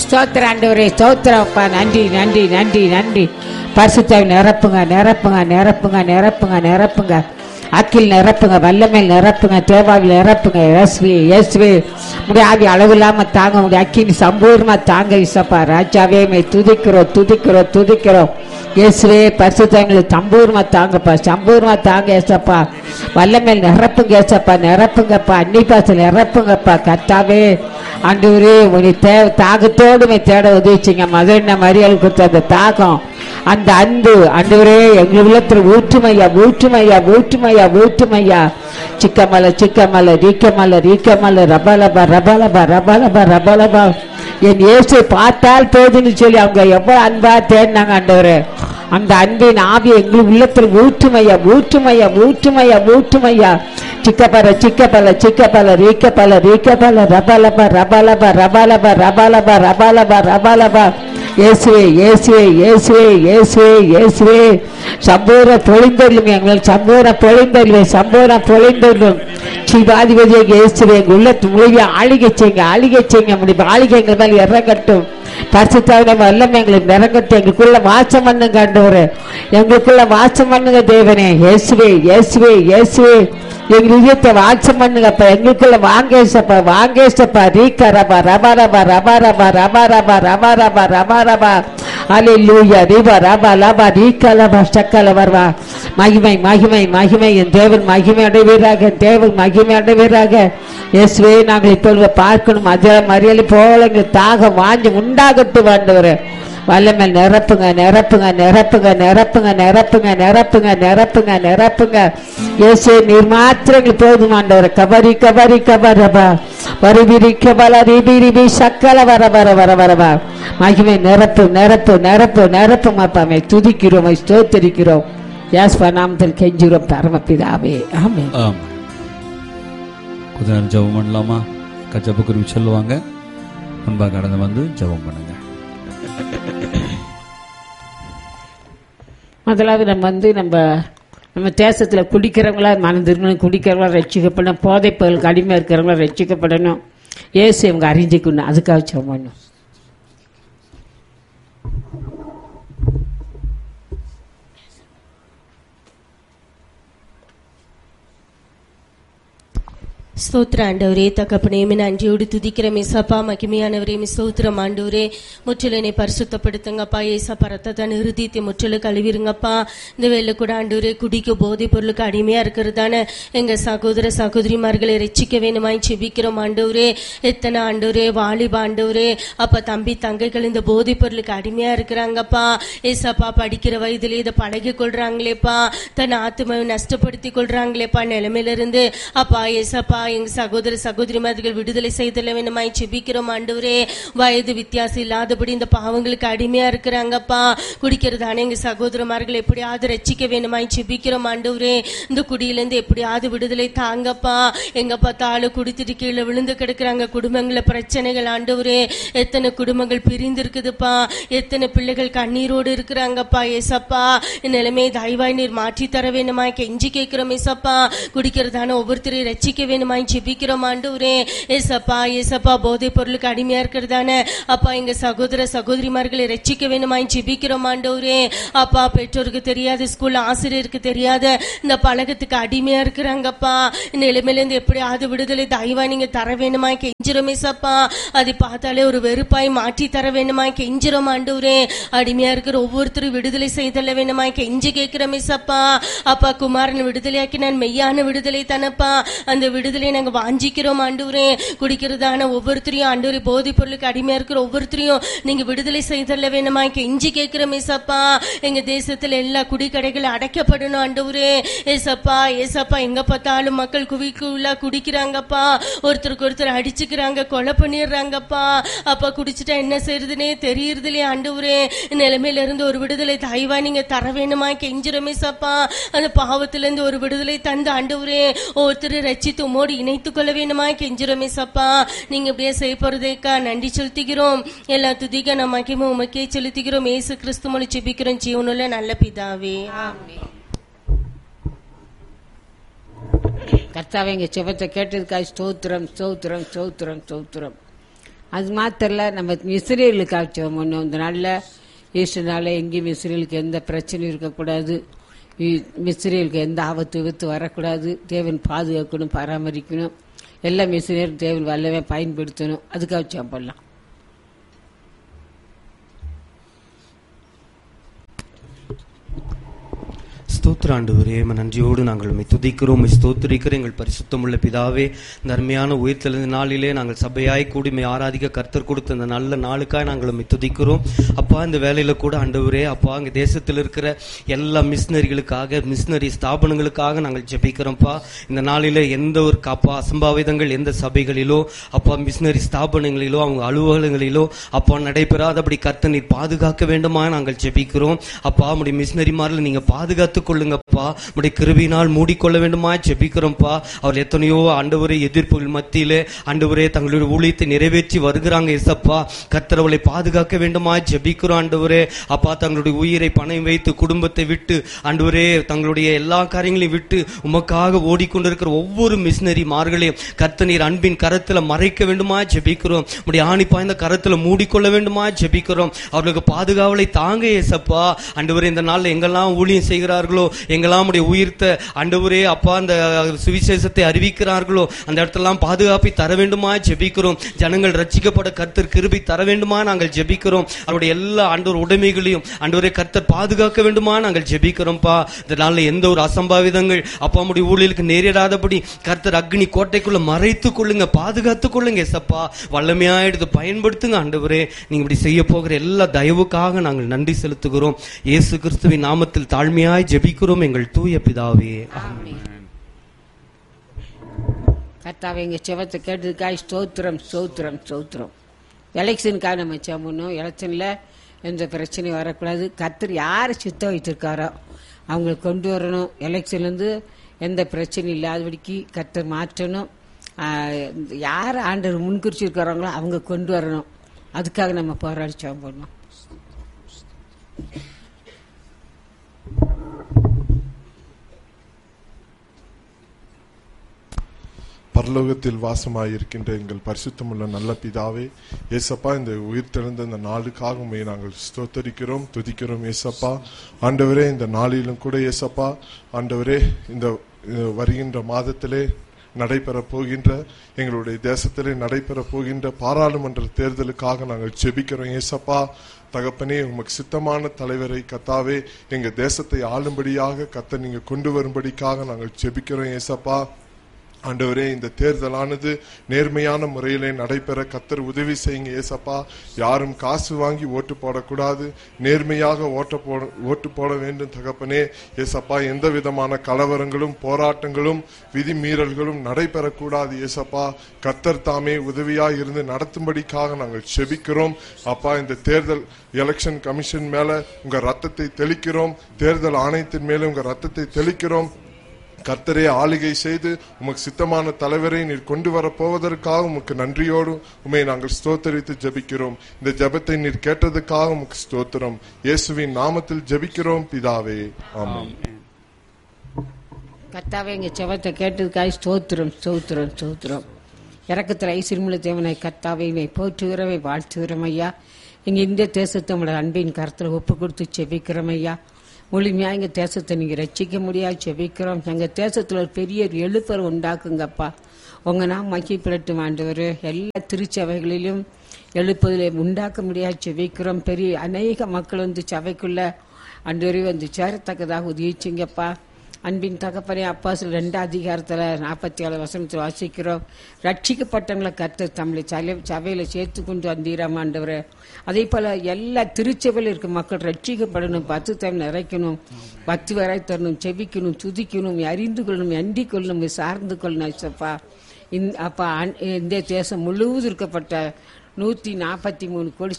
ஸ்தோத்திர ஆண்டவரே, ஸ்தோத்திரம் அப்பா. நன்றி நன்றி நன்றி நன்றி. பரிசுத்தாவி நிரப்புங்க நிரப்புங்க நிரப்புங்க நிரப்புங்க நிரப்புங்க. அக்கில் நிரப்புங்க, வல்லமேல் நிரப்புங்க, தேவாவில் நிரப்புங்க. இயேசுவே முடியாவி அளவு இல்லாம தாங்க முடியும். அக்கினி சம்பூர்ணமா தாங்க இசப்பா. ராஜாவே மை துதிக்கிறோம் துதிக்கிறோம் துதிக்கிறோம். இயேசுவே பரிசுத்தங்களை சம்பூர்ணமா தாங்கப்பா, சம்பூர்ணமா தாங்க ஏசப்பா. வல்லமேல் நிரப்புங்க ஏசப்பா, நிரப்புங்கப்பா. அன்னி பாசல் நிரப்புங்கப்பா. கர்த்தாவே ஆண்டவரே உன்னை தாகத்தோடு தேட உதவிச்சிங்க. மதுரை மறியல் கொடுத்த அந்த தாகம், அந்த அன்பு ஆண்டவரே எங்கள் உள்ளத்துல ஊற்றுமையா ஊற்றுமையா ஊற்றுமையா ஊற்றுமையா. சிக்கமல சிக்கமல ரீக்கமல ரீக்கமல ரபலபா ரபலபா ரபலபா ரபலபா. என் இயேசை பார்த்தால் போதுன்னு சொல்லி அவங்க எவ்வளவு அன்பா தேடினாங்க ஆண்டவரே. அந்த அன்பின் ஆவி எங்கள் உள்ளத்தில் ஊற்றுமையா ஊற்றுமையா ஊற்றுமையா ஊற்றுமையா. சிக்கப்பல சிக்கப்பல சிக்கப்பல ரீக்கப்பல ரீக்கப்பல ரபலபா ரபலபா ரபலபா ரபலபா ரபலபா ரபலபா. இயேசுவே இயேசுவே இயேசுவே இயேசுவே இயேசுவே. சம்பூர்ண பொழிந்தருளும், எங்கள் சம்பூர்ண பொழிந்தருளும், சம்பூர்ண பொழிந்தருளும். சிவாதிபதியை இயேசுவே எங்கள் உள்ளத்து மூலிய ஆளிகை செய்யுங்க, ஆளிகை செய்யுங்க. முடியும் ஆளிகை எங்கள் மேல் இறங்கட்டும். பரிசுத்தாவிலே வல்லமை எங்களுக்கு நிறங்கட்டும். எங்களுக்குள்ள வாசம் பண்ணுங்க ஆண்டவரே, எங்களுக்குள்ள வாசம் பண்ணுங்க தேவனே. இயேசுவே இயேசுவே இயேசுவே எங்கள் இதயத்தை வாசம் பண்ணுங்கப்பா. எங்களுக்குள்ள வாங்கேசப்பா வாங்கேசப்பா. ரீக்கரபா ரபாரபா ரபாரபா ரபாரபா ரபாரபா ரபாரபா. அல்லேலூயா. ரீபா ரபா லபா ரீக்கலபா சக்கல வருவா. மகிமை மகிமை மகிமை. என் தேவன் மகிமை அடைவீராக, என் தேவன் மகிமை அடைவீராக. இயேசுவே நாங்கள் இப்பொழுது பார்க்கணும். மறியலை போல எங்கள் தாகம் வாஞ்சி உண்டாகட்டு ஆண்டவரே. வல்லமேல் நிரப்புங்க நிரப்புங்க நிரப்புங்க நிரப்புங்க நிரப்புங்க நிரப்புங்க நிரப்புங்க நிரப்புங்க. இயேசு நீர் மாத்திரங்கள் போதும் ஆண்டவரே. கபரி கபரி கபரபா வருவிரி கபல ரிபி ரிபி சக்கல வர வர வர வரவா. மகிமை நிரப்பு நிரப்பு நிரப்பு நிரப்பும் அப்பாமே. துதிக்கிறோம், ஸ்தோத்திரிக்கிறோம். யாஸ்பா நாமத்தில் கெஞ்சுகிறோம் பரமபிதாவே, ஆமென். கொஞ்ச நேரம் ஜெபம் பண்ணலாமா? ஜெப குறிப்பு சொல்லுவாங்க, முன்பாக கடந்து வந்து ஜெபம் பண்ணுங்க. முதலாவது நம்ம தேசத்துல குடிக்கிறவங்களா மனம் திரும்பணும், குடிக்கிறவங்களா ரட்சிக்கப்படணும், போதை பொருளுக்கு அடிமை இருக்கிறவங்களா ரட்சிக்கப்படணும். இயேசு இவங்க அறிஞ்சிக்கணும், அதுக்காக சொல்லணும். ஸ்தோத்திர ஆண்டவரே, தகப்பனே நன்றியோடு துதிக்கிறோம் ஏசப்பா. மகிமையானவரே ஸ்தோத்திரம் ஆண்டவரே. முற்றிலை பரிசுத்தப்படுத்துங்கப்பா ஏசப்பா. ரத்தத்தை நிறுத்தி முற்றிலை கழுவிருங்கப்பா. இந்த வேலை கூட ஆண்டவரே குடிக்க போதை பொருளுக்கு அடிமையா இருக்கிறதான எங்க சகோதர சகோதரிமார்களை ரட்சிக்க வேணுமாய் செபிக்கிறோம் ஆண்டவரே. எத்தனை ஆண்டவரே வாலிப ஆண்டவரே அப்ப தம்பி தங்கைகள் இந்த போதை பொருளுக்கு அடிமையா இருக்கிறாங்கப்பா ஏசப்பா. படிக்கிற வயதுல இதை பழகி கொள்றாங்களேப்பா, தன் ஆத்மாவை நஷ்டப்படுத்தி கொள்றாங்களேப்பா. நிலைமையிலிருந்து அப்பா ஏசப்பா எங்க சகோதர சகோதரிமார்கள் விடுதலை செய்தல வேணுமாய் செபிக்கிறோம் ஆண்டவரே. வயது வித்தியாசம் இல்லாதபடி இந்த பாவங்களுக்கு அடிமையா இருக்கிறாங்கப்பா. குடிக்கிறதானே எங்க சகோதரமார்கள் எப்படியாவது ரட்சிக்க வேணுமாய் செபிக்கிறோம் ஆண்டவரே. இந்த குடியிலிருந்து எப்படியாவது விடுதலை தாங்கப்பா. எங்க பார்த்தாலும் குடித்துட்டு கீழே விழுந்து கிடக்குறாங்க. குடும்பங்கள பிரச்சனைகள் ஆண்டவரே. எத்தனை குடும்பங்கள் பிரிந்து இருக்குதுப்பா, எத்தனை பிள்ளைகள் கண்ணீரோடு இருக்கிறாங்கப்பா ஏசப்பா. நிலைமையை தயவாய் நீர் மாற்றி தர வேணுமாய் கெஞ்சி கேட்கிறோம் ஏசப்பா. குடிக்கிறதான ஒவ்வொருத்தரையும் ரட்சிக்க வேணுமாய் ஜெபிக்கிறோம் ஆண்டவரே. ஏசப்பா ஏசப்பா போதை பொருளுக்கு அடிமையா இருக்கிறதானே அப்பா எங்க சகோதர சகோதரிமார்களை ரட்சிக்க வேணுமாய் ஜெபிக்கிறோம் ஆண்டவரே. அப்பா பெற்றோருக்கு தெரியாத, ஸ்கூல்ல ஆசிரியருக்கு தெரியாத இந்த பழக்கத்துக்கு அடிமையா இருக்கிறாங்கப்பா. நிலைமையிலிருந்து எப்படியாவது விடுதலை தயவா நீங்க தர வேணுமாய் கெஞ்சிரோம் ஏசப்பா. அதை பார்த்தாலே ஒரு வெறுப்பாய் மாற்றி தர வேணுமாய் கெஞ்சிரோம் ஆண்டவரே. அடிமையா இருக்கிற ஒவ்வொருத்தரும் விடுதலை செய்தல வேணுமாய் கெஞ்சி கேட்கிறோம் ஏசப்பா. அப்பா குமாரன் விடுதலையாக்கி நான் மெய்யான விடுதலை தானப்பா. அந்த விடுதலை நாங்க வாஞ்சிக்கிறோம் ஆண்டவரே. குடிக்கிறதான ஒவ்வொருத்தரையும் ஆண்டவரே, போதை பொருளுக்கு அடிமையா இருக்கிற ஒவ்வொருத்தரையும் நீங்க விடுதலை செய்தல வேணுமா கெஞ்சி கேட்கிறோம் ஏசப்பா. எங்க தேசத்துல எல்லா குடிக்கடைகள் அடைக்கப்படணும் ஆண்டவரே. ஏசப்பா ஏசப்பா எங்க பார்த்தாலும் மக்கள் குவிக்குள்ள குடிக்கிறாங்கப்பா. ஒருத்தருக்கு ஒருத்தர் அடிச்சுக்கிறாங்க, கொலை பண்ணிடுறாங்கப்பா. அப்பா குடிச்சுட்டா என்ன செய்யறதுனே தெரியறதுலே ஆண்டவரே. நிலைமையில இருந்து ஒரு விடுதலை தயவா நீங்க தர வேணுமா கெஞ்சிரோம் ஏசப்பா. அந்த பாவத்துல இருந்து ஒரு விடுதலை தந்து ஆண்டவரே ஒருத்தர் ரட்சித்து உமோடு இணைத்துக் கொள்ள வேணுமா கெஞ்சிரோம் ஏசப்பா. நீங்க இப்படியே செய்ய போறதேக்கா நன்றி செலுத்துகிறோம். எல்லா துதிக்க நம்ம மகிமை உமக்கே செலுத்துகிறோம். இயேசு கிறிஸ்து மூலம் ஜெபிக்கிறோம் ஜீவனுள்ள நல்ல பிதாவே, ஆமென். கர்த்தாவே எங்க ஜெபத்தை கேட்டதுக்காக ஸ்தோத்திரம் ஸ்தோத்திரம் ஸ்தோத்திரம் ஸ்தோத்திரம். அது மாத்திரல நம்ம இஸ்ரேலுக்காக ஜெபம் பண்ணோம். இந்த நாளில் ஈஸ்டர்னால எங்கேயும் இஸ்ரேலுக்கு எந்த பிரச்சனையும் இருக்கக்கூடாது, இஸ்ரேலுக்கு எந்த ஆபத்து விபத்து வரக்கூடாது. தேவன் பாதுகாக்கணும், பராமரிக்கணும். எல்லாம் இஸ்ரேலுக்கு தேவன் வல்லவே பயன்படுத்தணும். அதுக்காக ஜெபம் பண்ணலாம். ஸ்தோத்திர ஆண்டவரே, நன்றியோடு நாங்கள் உம்மை துதிக்கிறோம், ஸ்தோத்திரிக்கிற எங்கள் பரிசுத்தமுள்ள பிதாவே. இந்த அருமையான உயிர்த்தெழுந்த நாளிலே நாங்கள் சபையாய் கூடி உம்மை ஆராதிக்க கர்த்தர் கொடுத்த இந்த நல்ல நாளுக்காக நாங்கள் உம்மை துதிக்கிறோம். அப்பா, இந்த வேலையில கூட ஆண்டவரே அப்பா, இங்க தேசத்தில் இருக்கிற எல்லா மிஷினரிகளுக்காக, மிஷினரி ஸ்தாபனங்களுக்காக நாங்கள் ஜெபிக்கிறோம்ப்பா. இந்த நாளிலே எந்த ஒரு அப்பா அசம்பாவிதங்கள் எந்த சபைகளிலோ அப்பா மிஷினரி ஸ்தாபனங்களிலோ அவங்க அலுவலகங்களிலோ அப்பா நடைபெறாதபடி கர்த்தர் நீர் பாதுகாக்க வேண்டுமா நாங்கள் ஜெபிக்கிறோம். அப்பா, உம்முடைய மிஷினரிமாரில் நீங்க பாதுகாத்து கொள்ளுங்கப்பா, உம்முடைய கிருபையினால் மூடிக்கொள்ள வேண்டுமா ஜெபிக்கிறோம்ப்பா. அவர் எத்தனையோ ஆண்டவரே எதிர்ப்புகள் மத்தியிலே ஆண்டவரே தங்களுடைய ஊழியத்தை நிறைவேற்றி வருகிறாங்க. இயேசப்பா, கர்த்தர் அவளை பாதுகாக்க வேண்டுமா ஜெபிக்கிறோம். ஆண்டவரே அப்பா, தங்களுடைய உயிரை பணம் வைத்து குடும்பத்தை விட்டு ஆண்டவரே தங்களுடைய எல்லா காரியங்களையும் விட்டு உமக்காக ஓடிக்கொண்டிருக்கிற ஒவ்வொரு மிஷினரிமார்களையும் கர்த்தர் நீர் அன்பின் கரத்துல மறைக்க வேண்டுமா ஜெபிக்கிறோம். உம்முடைய ஆணி பாய்ந்த கரத்துல மூடிக்கொள்ள வேண்டுமா ஜெபிக்கிறோம். அவர்களுக்கு பாதுகாவலை தாங்க இயேசப்பா. ஆண்டவரே, இந்த நாள்ல எங்கெல்லாம் ஊழியம் செய்கிறார்களோ, எங்கெல்லாம் உயிர்த்த ஆண்டவரே அப்பா அந்த சுவிசேஷத்தை அறிவிக்கிறார்களோ அந்த இடத்தெல்லாம் பாதுகாப்பை தர வேண்டுமா ஜெபிக்கிறோம். ஜனங்கள் ரட்சிக்கப்பட கர்த்தர் கிருபை தர வேண்டுமா நாங்கள் ஜெபிக்கிறோம். அவருடைய எல்லா ஆண்டவர் உடைமைகளையும் ஆண்டவரே கர்த்தர் பாதுகாக்க வேண்டுமா நாங்கள் ஜெபிக்கிறோம்ப்பா. இதனால எந்த ஒரு அசம்பாவிதங்கள் அப்பா நம்முடைய ஊழியருக்கு நேரிடாதபடி கர்த்தர் அக்னி கோட்டைக்குள்ள மறைத்துக் கொள்ளுங்க, பாதுகாத்துக் கொள்ளுங்க. எசப்பா, வல்லமையா எடுத்து பயன்படுத்துங்க ஆண்டவரே. நீங்க இப்படி செய்ய போகிற எல்லா தயவுக்காக நாங்கள் நன்றி செலுத்துகிறோம். இயேசு கிறிஸ்துவின் நாமத்தில் தாழ்மையாய் ஜெபிக்கிறோம் எங்கள் தூய பிதாவே. கர்த்தாவே, எங்க செவத்தை கேட்டதுக்காக ஸ்தோத்திரம் ஸ்தோத்திரம் ஸ்தோத்திரம். எலெக்ஷனுக்காக நம்ம ஜெபம் பண்ணோம். எலெக்ஷன்ல எந்த பிரச்சனையும் வரக்கூடாது. கர்த்தர் யாரை சித்தம் வைத்திருக்காரோ அவங்களுக்கு கொண்டு வரணும். எலெக்ஷன்லேருந்து எந்த பிரச்சனையும் இல்லாதபடிக்கு கர்த்தர் மாற்றணும். யார் ஆண்டவர் முன்குறிச்சிருக்கிறாங்களோ அவங்க கொண்டு வரணும். அதுக்காக நம்ம போராடி ஜெபம் பண்ணோம். பரலோகத்தில் வாசமாயிருக்கின்ற எங்கள் பரிசுத்தமுள்ள நல்ல பிதாவே, ஏசப்பா, இந்த உயிர்த்தெழுந்த இந்த நாளுக்காக உம்மை நாங்கள் ஸ்தோத்தரிக்கிறோம், துதிக்கிறோம். ஏசப்பா ஆண்டவரே, இந்த நாளிலும் கூட ஏசப்பா ஆண்டவரே இந்த வருகின்ற மாதத்திலே நடைபெற போகின்ற எங்களுடைய தேசத்திலே நடைபெற போகின்ற பாராளுமன்ற தேர்தலுக்காக நாங்கள் ஜெபிக்கிறோம். ஏசப்பா தகப்பனே, உமக்கு சித்தமான தலைவரை கத்தாவே எங்க தேசத்தை ஆளும்படியாக கத்த நீங்க கொண்டு வரும்படிக்காக நாங்கள் ஜெபிக்கிறோம். ஏசப்பா ஆண்டவரே, இந்த தேர்தலானது நேர்மையான முறையிலே நடைபெற கத்தர் உதவி செய்யுங்க. ஏசப்பா, யாரும் காசு வாங்கி ஓட்டு போடக்கூடாது, நேர்மையாக ஓட்டு போட வேண்டும் தகப்பனே. ஏசப்பா, எந்த விதமான கலவரங்களும் போராட்டங்களும் விதிமீறல்களும் நடைபெறக்கூடாது. ஏசப்பா, கத்தர் தாமே உதவியாக இருந்து நடத்தும்படிக்காக நாங்கள் செபிக்கிறோம். அப்பா, இந்த தேர்தல் எலெக்ஷன் கமிஷன் மேல உங்க ரத்தத்தை தெளிக்கிறோம், தேர்தல் ஆணையத்தின் மேல உங்க ரத்தத்தை தெளிக்கிறோம். கர்த்தரே ஆளுகை செய்து உமக்கு சித்தமான தலைவரை நீர் கொண்டு வர போவதற்காக உமக்கு நன்றியோடு உம்மை நாங்கள் ஸ்தோத்தரித்து ஜெபிக்கிறோம். இந்த ஜெபத்தை நீர் கேட்டதுக்காக உமக்கு ஸ்தோத்திரம். இயேசுவின் நாமத்தில் ஜெபிக்கிறோம் பிதாவே, ஆமென். கர்த்தாவே, எங்க ஜெபத்தை கேட்டதுக்காக ஸ்தோத்திரம் ஸ்தோத்திரம் ஸ்தோத்திரம். இறக்கத்தில் ஐசிறுமுள்ள தேவனை கர்த்தாவை போற்றுகிறவை வாழ்த்துகிறோம் ஐயா. எங்க இந்த தேசத்தை உங்களோட அன்பின் கருத்தில் ஒப்பு கொடுத்து ஜெபிக்கிறோம் ஐயா. முழுமையாக எங்கள் தேசத்தை நீங்கள் ரட்சிக்க முடியாது ஜெபிக்கிறோம். எங்கள் தேசத்தில் ஒரு பெரிய எழுப்பர் உண்டாக்குங்கப்பா. உங்கள் நாம் மகிழ்ச்சிப்படட்டும் ஆண்டவர். எல்லா திருச்சபைகளிலும் எழுப்புதலை உண்டாக்க முடியாது ஜெபிக்கிறோம். பெரிய அநேக மக்கள் சபைக்குள்ள ஆண்டவரே சேரத்தக்கதாக உதவிச்சிங்கப்பா. அன்பின் தகப்பனே, அப்பா 2 அதிகாரத்தில் 47 வாசிக்கிறோம். ரட்சிக்கப்பட்டவங்களை கர்த்தர் தமிழை சபையில சேர்த்து கொண்டு வந்தீராம் ஆண்டவரே. அதே போல எல்லா திருச்சபையில் இருக்க மக்கள் ரட்சிக்கப்படணும், 10 டைம் நிறைக்கணும், 10 வரை தரணும், செபிக்கணும், துதிக்கணும், அறிந்து கொள்ளணும், அண்டிக் கொள்ளணும், சார்ந்து கொள்ளணும். அப்பா, இந்த தேசம் முழுவதும் இருக்கப்பட்ட 143 கோடி